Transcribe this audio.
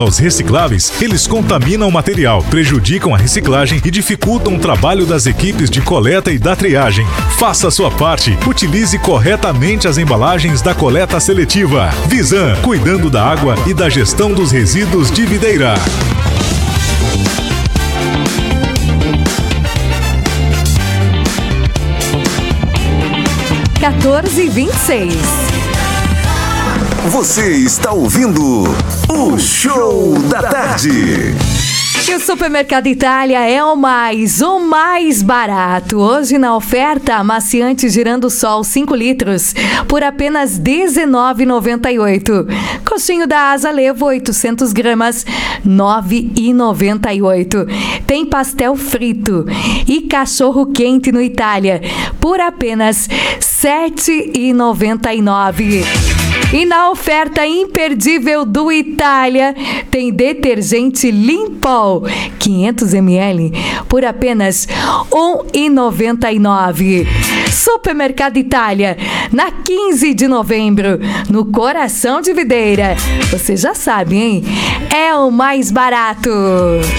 Os recicláveis, eles contaminam o material, prejudicam a reciclagem e dificultam o trabalho das equipes de coleta e da triagem. Faça a sua parte. Utilize corretamente as embalagens da coleta seletiva. Visan, cuidando da água e da gestão dos resíduos de Videira. (14h26). Você está ouvindo o Show da Tarde. E o Supermercado Itália é o mais barato. Hoje na oferta, amaciante Girando Sol 5 litros por apenas R$19,98. Coxinho da Asa Levo 800 gramas, R$9,98. Tem pastel frito e cachorro quente no Itália por apenas R$7,99. E na oferta imperdível do Itália, tem detergente Limpol 500 ml por apenas R$1,99. Supermercado Itália, na 15 de novembro, no coração de Videira. Você já sabe, hein? É o mais barato.